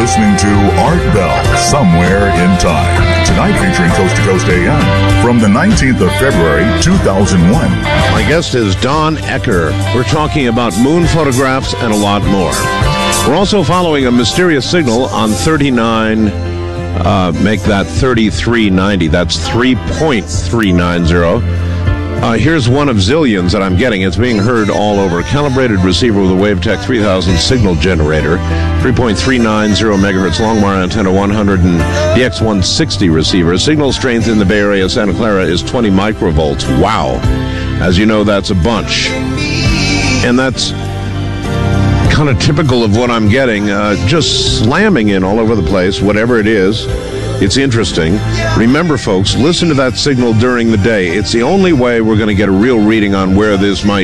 listening to Art Bell, Somewhere in Time. Tonight featuring Coast to Coast AM from the 19th of February, 2001. My guest is Don Ecker. We're talking about moon photographs and a lot more. We're also following a mysterious signal on 39, make that 3390. That's 3.390. Here's one of zillions that I'm getting. It's being heard all over. Calibrated receiver with a WaveTech 3000 signal generator, 3.390 megahertz Longmire antenna, 100 and the X160 receiver. Signal strength in the Bay Area, Santa Clara, is 20 microvolts. Wow. As you know, that's a bunch. And that's kind of typical of what I'm getting. Just slamming in all over the place, whatever it is. It's interesting. Remember, folks, listen to that signal during the day. It's the only way we're going to get a real reading on where this might